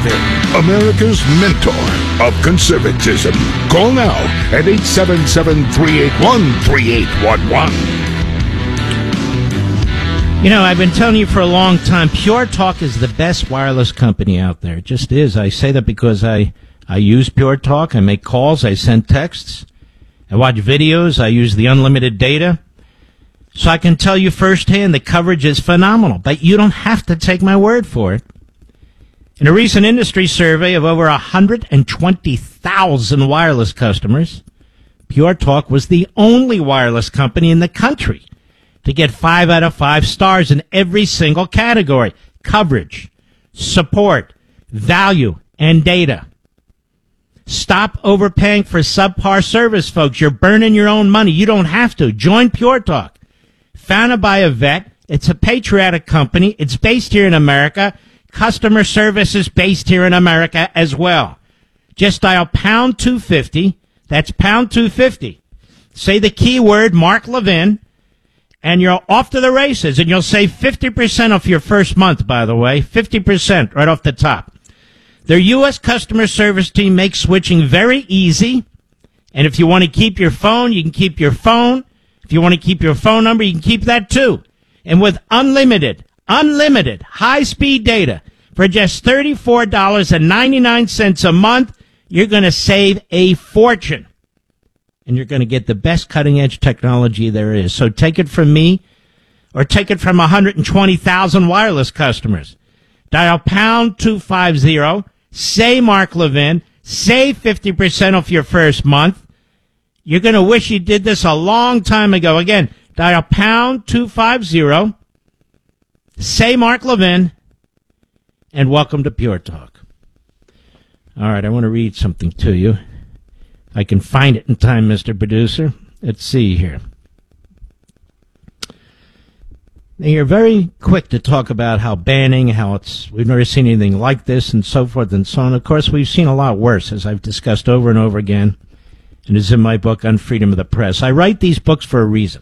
Levin, America's mentor of conservatism. Call now at 877-381-3811. You know, I've been telling you for a long time, Pure Talk is the best wireless company out there. It just is. I say that because I use Pure Talk. I make calls. I send texts. I watch videos. I use the unlimited data. So I can tell you firsthand the coverage is phenomenal. But you don't have to take my word for it. In a recent industry survey of over 120,000 wireless customers, Pure Talk was the only wireless company in the country to get 5 out of 5 stars in every single category: coverage, support, value, and data. Stop overpaying for subpar service, folks. You're burning your own money. You don't have to. Join Pure Talk. Founded by a vet, it's a patriotic company. It's based here in America. Customer service is based here in America as well. Just dial pound 250. That's pound 250. Say the keyword Mark Levin, and you're off to the races. And you'll save 50% off your first month, by the way. 50% right off the top. Their U.S. customer service team makes switching very easy. And if you want to keep your phone, you can keep your phone. If you want to keep your phone number, you can keep that too. And with unlimited, high-speed data for just $34.99 a month, you're going to save a fortune. And you're going to get the best cutting-edge technology there is. So take it from me, or take it from 120,000 wireless customers. Dial pound 250, say Mark Levin, save 50% off your first month. You're going to wish you did this a long time ago. Again, dial pound 250, say Mark Levin, and welcome to Pure Talk. All right, I want to read something to you. If I can find it in time, Mr. Producer. Let's see here. Now, you're very quick to talk about how banning, we've never seen anything like this, and so forth and so on. Of course, we've seen a lot worse, as I've discussed over and over again, and it's in my book on freedom of the press. I write these books for a reason.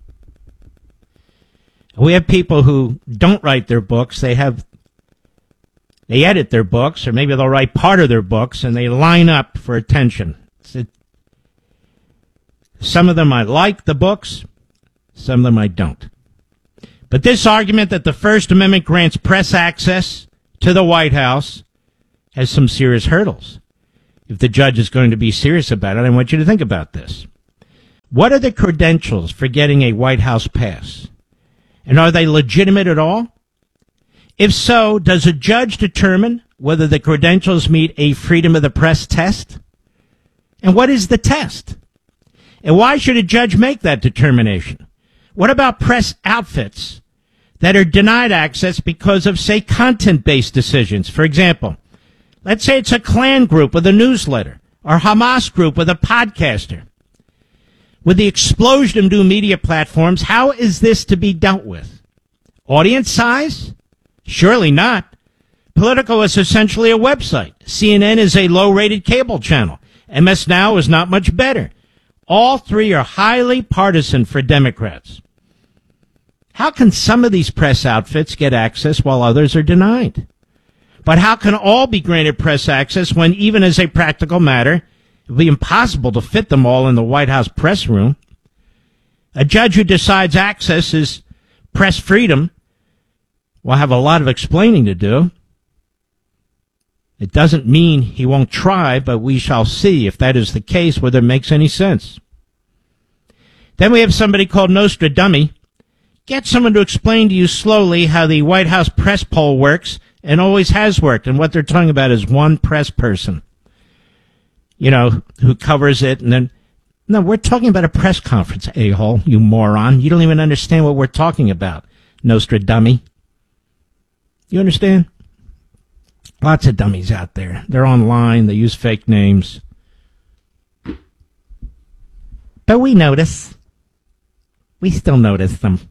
We have people who don't write their books. They edit their books, or maybe they'll write part of their books, and they line up for attention. Some of them I like the books, some of them I don't. But this argument that the First Amendment grants press access to the White House has some serious hurdles. If the judge is going to be serious about it, I want you to think about this. What are the credentials for getting a White House pass? And are they legitimate at all? If so, does a judge determine whether the credentials meet a freedom of the press test? And what is the test? And why should a judge make that determination? What about press outfits that are denied access because of, say, content-based decisions? For example, let's say it's a Klan group with a newsletter, or Hamas group with a podcaster. With the explosion of new media platforms, how is this to be dealt with? Audience size? Surely not. Politico is essentially a website. CNN is a low-rated cable channel. MS Now is not much better. All three are highly partisan for Democrats. How can some of these press outfits get access while others are denied? But how can all be granted press access when, even as a practical matter, it would be impossible to fit them all in the White House press room? A judge who decides access is press freedom will have a lot of explaining to do. It doesn't mean he won't try, but we shall see if that is the case, whether it makes any sense. Then we have somebody called Nostradummy. Get someone to explain to you slowly how the White House press poll works and always has worked. And what they're talking about is one press person, who covers it. And then, no, we're talking about a press conference, a-hole, you moron. You don't even understand what we're talking about, Nostradummy. You understand? Lots of dummies out there. They're online. They use fake names. But we notice. We still notice them.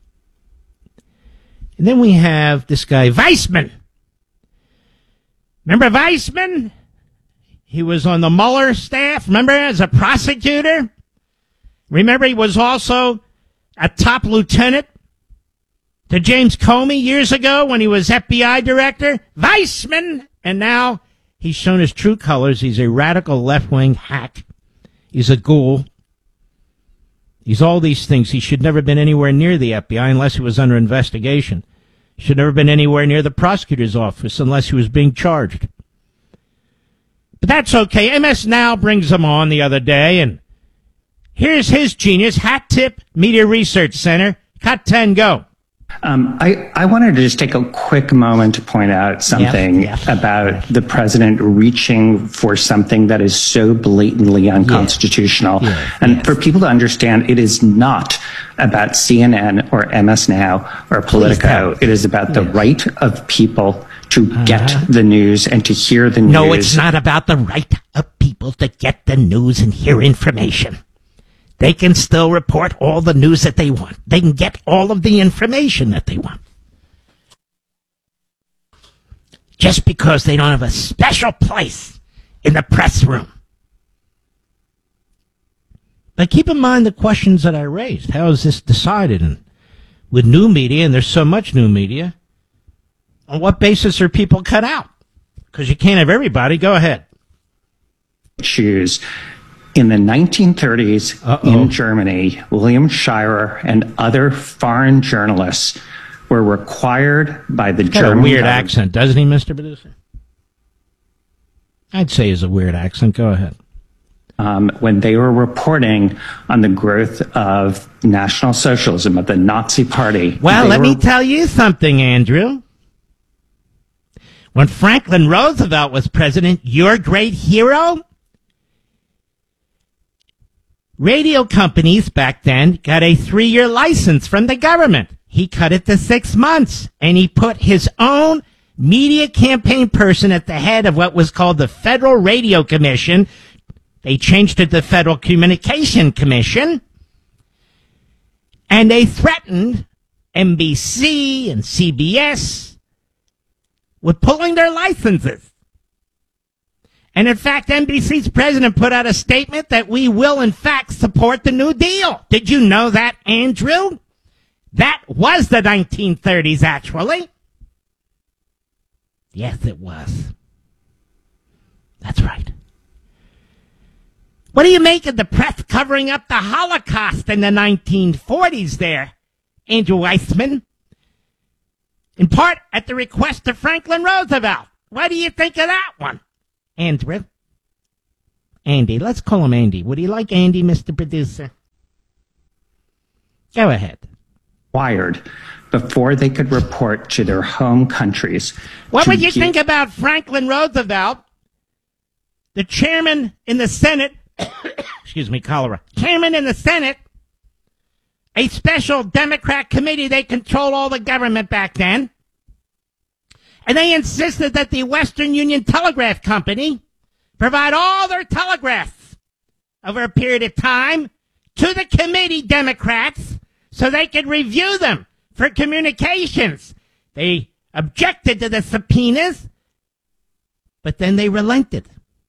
And then we have this guy, Weissman. Remember Weissman? He was on the Mueller staff, remember, as a prosecutor? Remember, he was also a top lieutenant to James Comey years ago when he was FBI director? Weissman, And now he's shown his true colors. He's a radical left-wing hack. He's a ghoul. He's all these things. He should never have been anywhere near the FBI unless he was under investigation. He should never have been anywhere near the prosecutor's office unless he was being charged. But that's okay. MS Now brings him on the other day, and here's his genius, Hat Tip Media Research Center. Cut 10, go. I wanted to just take a quick moment to point out something about the president reaching for something that is so blatantly unconstitutional. And for people to understand, it is not about CNN or MS Now or Politico. It is about the right of people to get the news and to hear the news. No, it's not about the right of people to get the news and hear information. They can still report all the news that they want. They can get all of the information that they want. Just because they don't have a special place in the press room. But keep in mind the questions that I raised. How is this decided? And with new media, and there's so much new media, on what basis are people cut out? Because you can't have everybody. Go ahead. Choose. In the 1930s in Germany, William Shirer and other foreign journalists were required by the German government. Weird accent, doesn't he, Mr. Producer? I'd say he's a weird accent. Go ahead. When they were reporting on the growth of National Socialism, of the Nazi Party. Well, let me tell you something, Andrew. When Franklin Roosevelt was president, your great hero, radio companies back then got a 3-year license from the government. He cut it to 6 months, and he put his own media campaign person at the head of what was called the Federal Radio Commission. They changed it to the Federal Communication Commission, and they threatened NBC and CBS with pulling their licenses. And in fact, NBC's president put out a statement that we will, in fact, support the New Deal. Did you know that, Andrew? That was the 1930s, actually. Yes, it was. That's right. What do you make of the press covering up the Holocaust in the 1940s there, Andrew Weissman? In part at the request of Franklin Roosevelt. What do you think of that one? Andrew. Andy. Let's call him Andy. Would you like Andy, Mr. Producer? Go ahead. Required before they could report to their home countries. What would you think about Franklin Roosevelt, the chairman in the Senate, excuse me, cholera, chairman in the Senate, a special Democrat committee, they controlled all the government back then, and they insisted that the Western Union Telegraph Company provide all their telegraphs over a period of time to the committee Democrats so they could review them for communications. They objected to the subpoenas, but then they relented.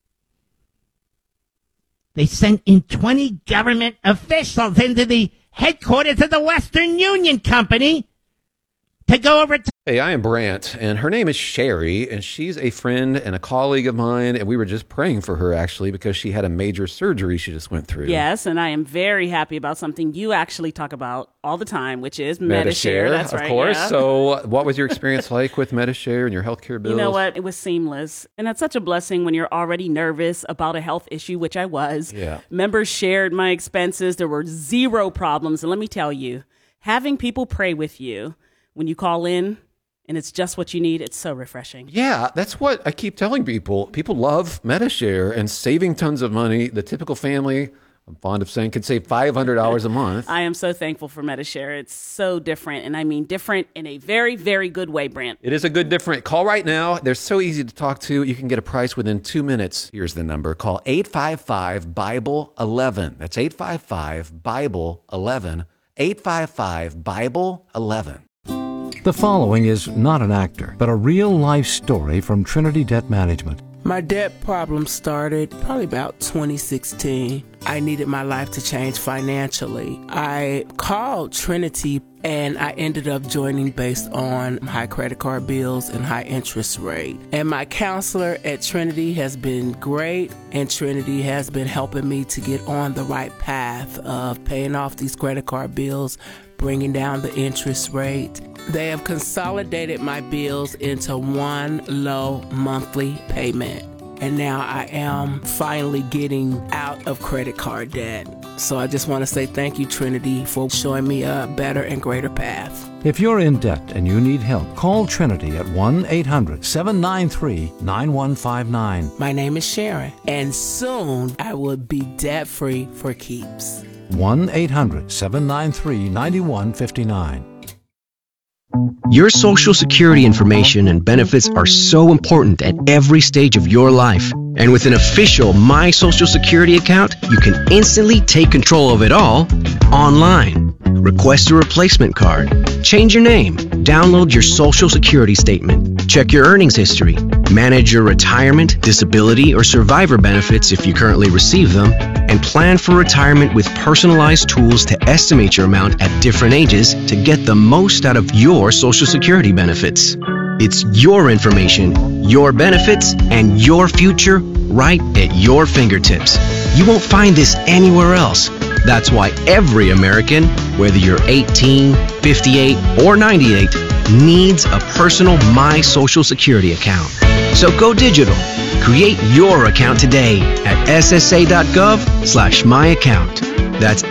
They sent in 20 government officials into the headquarters of the Western Union Company to go over to... Hey, I am Brant, and her name is Sherry, and she's a friend and a colleague of mine, and we were just praying for her, actually, because she had a major surgery she just went through. Yes, and I am very happy about something you actually talk about all the time, which is Medi-Share. That's right, of course. Yeah. So what was your experience like with Medi-Share and your healthcare bills? You know what? It was seamless, and that's such a blessing when you're already nervous about a health issue, which I was. Yeah. Members shared my expenses. There were zero problems, and let me tell you, having people pray with you when you call in, and it's just what you need, it's so refreshing. Yeah, that's what I keep telling people. People love Medi-Share and saving tons of money. The typical family, I'm fond of saying, could save $500 a month. I am so thankful for Medi-Share. It's so different, and I mean different in a very, very good way, Brant. It is a good different. Call right now. They're so easy to talk to. You can get a price within 2 minutes. Here's the number. Call 855-BIBLE-11. That's 855-BIBLE-11. 855-BIBLE-11. The following is not an actor, but a real-life story from Trinity Debt Management. My debt problem started probably about 2016. I needed my life to change financially. I called Trinity and I ended up joining based on high credit card bills and high interest rate. And my counselor at Trinity has been great, and Trinity has been helping me to get on the right path of paying off these credit card bills, bringing down the interest rate. They have consolidated my bills into one low monthly payment. And now I am finally getting out of credit card debt. So I just want to say thank you, Trinity, for showing me a better and greater path. If you're in debt and you need help, call Trinity at 1-800-793-9159. My name is Sharon, and soon I will be debt-free for keeps. 1-800-793-9159. Your Social Security information and benefits are so important at every stage of your life. And with an official My Social Security account, you can instantly take control of it all online. Request a replacement card, change your name, download your Social Security statement, check your earnings history, manage your retirement, disability, or survivor benefits if you currently receive them, and plan for retirement with personalized tools to estimate your amount at different ages to get the most out of your Social Security benefits. It's your information, your benefits, and your future right at your fingertips. You won't find this anywhere else. That's why every American, whether you're 18, 58, or 98, needs a personal My Social Security account. So go digital. Create your account today at ssa.gov/myaccount. That's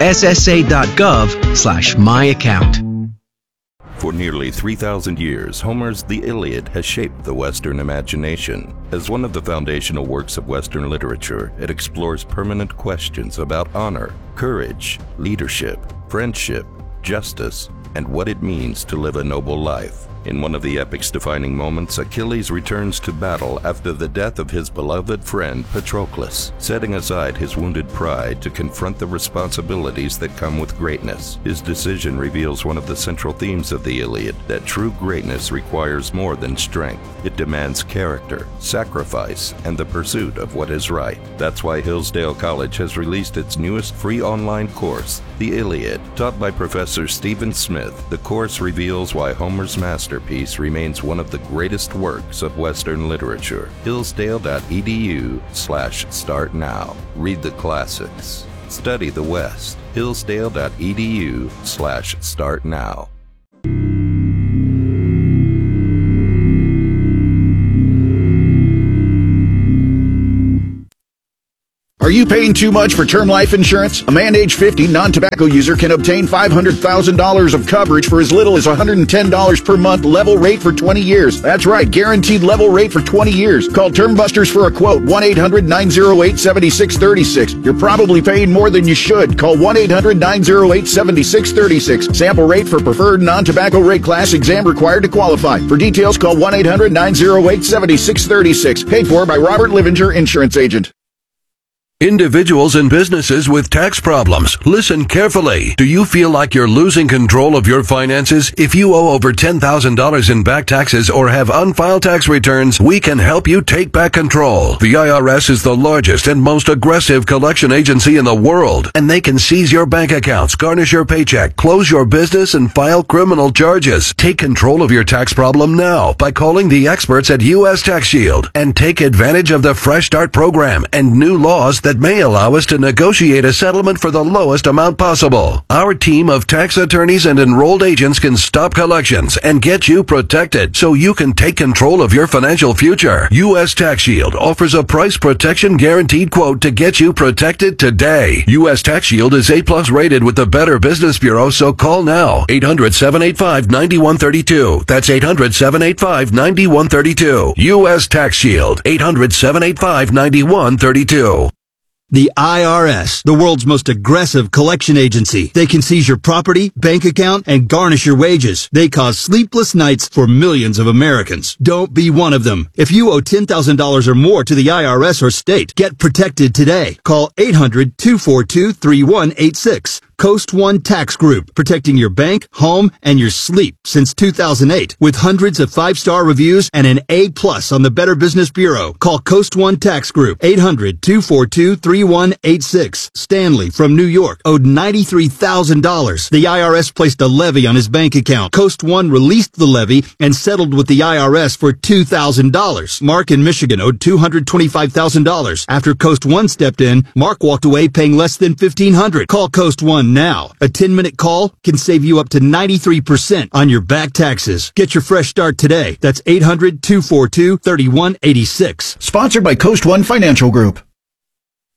ssa.gov/myaccount. For nearly 3,000 years, Homer's The Iliad has shaped the Western imagination. As one of the foundational works of Western literature, it explores permanent questions about honor, courage, leadership, friendship, justice, and what it means to live a noble life. In one of the epic's defining moments, Achilles returns to battle after the death of his beloved friend Patroclus, setting aside his wounded pride to confront the responsibilities that come with greatness. His decision reveals one of the central themes of the Iliad, that true greatness requires more than strength. It demands character, sacrifice, and the pursuit of what is right. That's why Hillsdale College has released its newest free online course, The Iliad. Taught by Professor Stephen Smith, the course reveals why Homer's masterpiece remains one of the greatest works of Western literature. Hillsdale.edu/start now. Read the classics. Study the West. Hillsdale.edu/start now. Are you paying too much for term life insurance? A man age 50 non-tobacco user can obtain $500,000 of coverage for as little as $110 per month, level rate for 20 years. That's right, guaranteed level rate for 20 years. Call Term Busters for a quote, 1-800-908-7636. You're probably paying more than you should. Call 1-800-908-7636. Sample rate for preferred non-tobacco rate class, exam required to qualify. For details, call 1-800-908-7636. Paid for by Robert Livinger, Insurance Agent. Individuals and businesses with tax problems, listen carefully. Do you feel like you're losing control of your finances? If you owe over $10,000 in back taxes or have unfiled tax returns, we can help you take back control. The IRS is the largest and most aggressive collection agency in the world, and they can seize your bank accounts, garnish your paycheck, close your business, and file criminal charges. Take control of your tax problem now by calling the experts at U.S. Tax Shield and take advantage of the Fresh Start program and new laws that may allow us to negotiate a settlement for the lowest amount possible. Our team of tax attorneys and enrolled agents can stop collections and get you protected so you can take control of your financial future. U.S. Tax Shield offers a price protection guaranteed quote to get you protected today. U.S. Tax Shield is A+ rated with the Better Business Bureau, so call now. 800-785-9132. That's 800-785-9132. U.S. Tax Shield. 800-785-9132. The IRS, the world's most aggressive collection agency. They can seize your property, bank account, and garnish your wages. They cause sleepless nights for millions of Americans. Don't be one of them. If you owe $10,000 or more to the IRS or state, get protected today. Call 800-242-3186. Coast One Tax Group, protecting your bank, home, and your sleep since 2008. With hundreds of 5-star reviews and an A+ on the Better Business Bureau. Call Coast One Tax Group, 800-242-3186. Stanley from New York owed $93,000. The IRS placed a levy on his bank account. Coast One released the levy and settled with the IRS for $2,000. Mark in Michigan owed $225,000. After Coast One stepped in, Mark walked away paying less than $1,500. Call Coast One now. A 10-minute call can save you up to 93% on your back taxes. Get your fresh start today. That's 800-242-3186. Sponsored by Coast One Financial Group.